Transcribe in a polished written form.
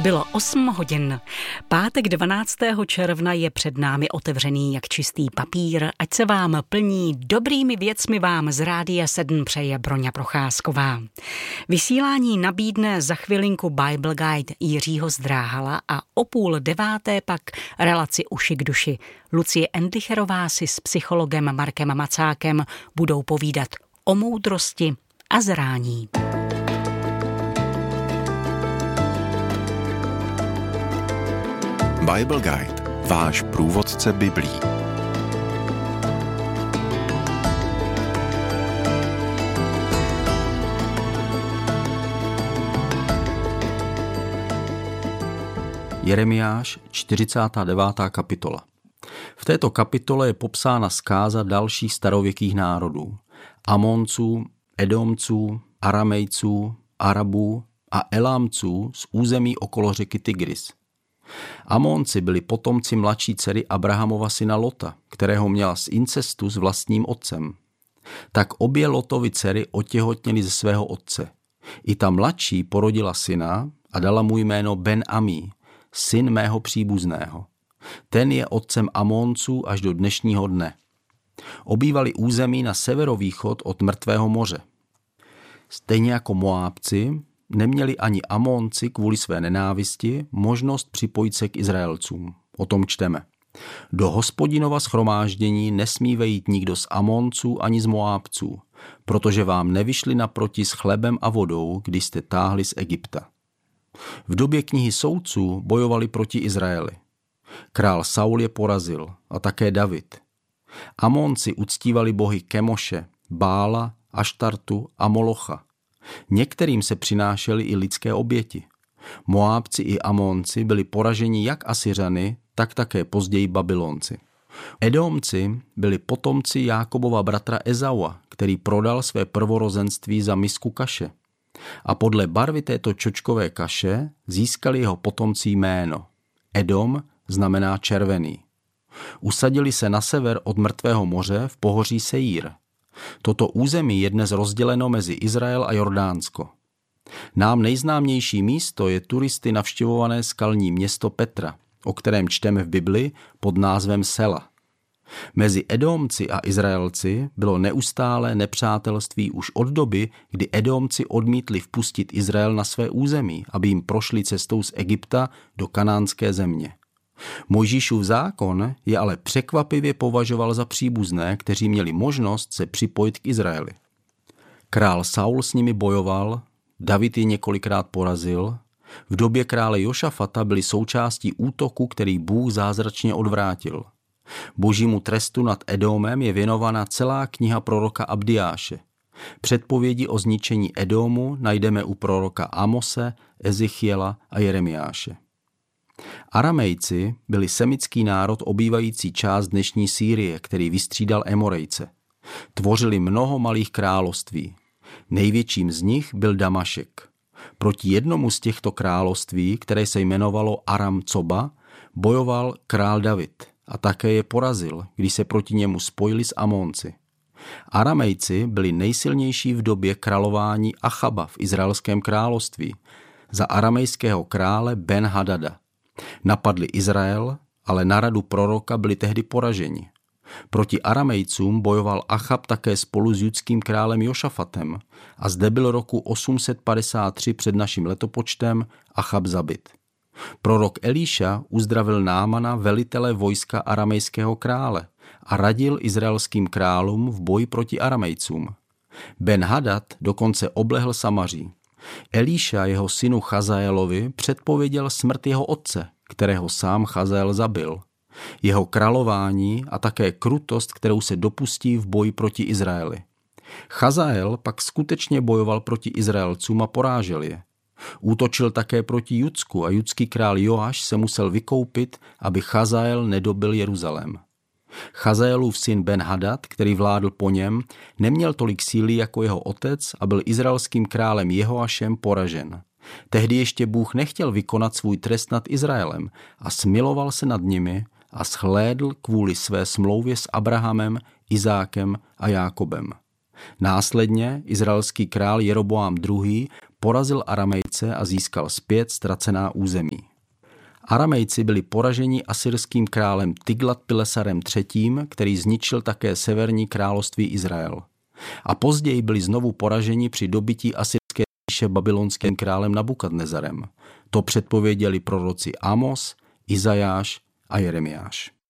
Bylo 8 hodin. Pátek 12. června je před námi otevřený jak čistý papír. Ať se vám plní dobrými věcmi, vám z Rádia 7 přeje Broňa Procházková. Vysílání nabídne za chvilinku Bible Guide Jiřího Zdráhala a o 8:30 pak relaci Uši k duši. Lucie Endlicherová si s psychologem Markem Macákem budou povídat o moudrosti a zrání. Bible Guide, váš průvodce Biblí. Jeremiáš, 49. kapitola. V této kapitole je popsána zkáza dalších starověkých národů. Amonců, Edomců, Aramejců, Arabů a Elámců z území okolo řeky Tigris. Amonci byli potomci mladší dcery Abrahamova syna Lota, kterého měla z incestu s vlastním otcem. Tak obě Lotovy dcery otěhotněly ze svého otce. I ta mladší porodila syna a dala mu jméno Ben-Amí, syn mého příbuzného. Ten je otcem Amonců až do dnešního dne. Obývali území na severovýchod od Mrtvého moře. Stejně jako Moábci, neměli ani Amonci kvůli své nenávisti možnost připojit se k Izraelcům. O tom čteme. Do Hospodinova shromáždění nesmí vejít nikdo z Amonců ani z Moábců, protože vám nevyšli naproti s chlebem a vodou, když jste táhli z Egypta. V době knihy soudců bojovali proti Izraeli. Král Saul je porazil a také David. Amonci uctívali bohy Kemoše, Bála, Aštartu a Molocha. Některým se přinášely i lidské oběti. Moábci i Amonci byli poraženi jak Asyřany, tak také později Babylonci. Edomci byli potomci Jákobova bratra Ezaua, který prodal své prvorozenství za misku kaše. A podle barvy této čočkové kaše získali jeho potomci jméno. Edom znamená červený. Usadili se na sever od Mrtvého moře v pohoří Seír. Toto území je dnes rozděleno mezi Izrael a Jordánsko. Nám nejznámější místo je turisty navštěvované skalní město Petra, o kterém čteme v Bibli pod názvem Sela. Mezi Edomci a Izraelci bylo neustálé nepřátelství už od doby, kdy Edomci odmítli vpustit Izrael na své území, aby jim prošli cestou z Egypta do kanánské země. Mojžíšův zákon je ale překvapivě považoval za příbuzné, kteří měli možnost se připojit k Izraeli. Král Saul s nimi bojoval, David je několikrát porazil, v době krále Jošafata byli součástí útoku, který Bůh zázračně odvrátil. Božímu trestu nad Edomem je věnovaná celá kniha proroka Abdiáše. Předpovědi o zničení Edomu najdeme u proroka Amose, Ezechiela a Jeremiáše. Aramejci byli semický národ obývající část dnešní Sýrie, který vystřídal Emorejce. Tvořili mnoho malých království. Největším z nich byl Damašek. Proti jednomu z těchto království, které se jmenovalo Aram Coba, bojoval král David a také je porazil, když se proti němu spojili s Amonci. Aramejci byli nejsilnější v době králování Achaba v izraelském království za aramejského krále Ben-Hadada. Napadli Izrael, ale na radu proroka byli tehdy poraženi. Proti Aramejcům bojoval Achab také spolu s judským králem Jošafatem a zde byl roku 853 před naším letopočtem Achab zabit. Prorok Elíša uzdravil Námana, velitele vojska aramejského krále, a radil izraelským králům v boji proti Aramejcům. Ben-Hadad dokonce oblehl Samaří. Elíša jeho synu Chazaelovi předpověděl smrt jeho otce, kterého sám Chazael zabil. Jeho králování a také krutost, kterou se dopustí v boji proti Izraeli. Chazael pak skutečně bojoval proti Izraelcům a porážel je. Útočil také proti Judsku a judský král Joáš se musel vykoupit, aby Chazael nedobyl Jeruzalém. Chazaelův syn Ben-Hadad, který vládl po něm, neměl tolik síly jako jeho otec a byl izraelským králem Jehoašem poražen. Tehdy ještě Bůh nechtěl vykonat svůj trest nad Izraelem a smiloval se nad nimi a shlédl kvůli své smlouvě s Abrahamem, Izákem a Jákobem. Následně izraelský král Jeroboám II. porazil Aramejce a získal zpět ztracená území. Aramejci byli poraženi asyrským králem Tiglat-Pilesarem III., který zničil také severní království Izrael. A později byli znovu poraženi při dobytí asyrské říše babylonským králem Nabukadnezarem. To předpověděli proroci Amos, Izajáš a Jeremiáš.